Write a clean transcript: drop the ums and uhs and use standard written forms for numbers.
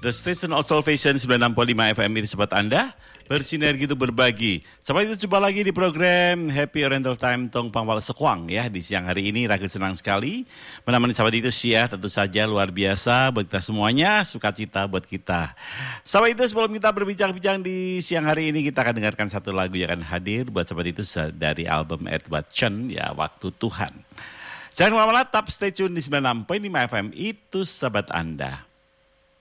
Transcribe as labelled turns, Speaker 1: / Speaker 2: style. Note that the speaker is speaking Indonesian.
Speaker 1: The Station of Salvation 96.5 FM itu sobat Anda. Bersinergi itu berbagi. Sampai itu jumpa lagi di program Happy Oriental Time Tong Pangwal Sekwang ya. Di siang hari ini Rakyat senang sekali menemani sahabat itu ya. Tentu saja luar biasa buat kita semuanya. Sukacita buat kita. Sahabat itu sebelum kita berbincang-bincang di siang hari ini, kita akan dengarkan satu lagu yang akan hadir buat sahabat itu dari album Edward Chen ya, Waktu Tuhan. Jangan kemana-mana, tetap stay tune di 96.5 FM itu sahabat Anda.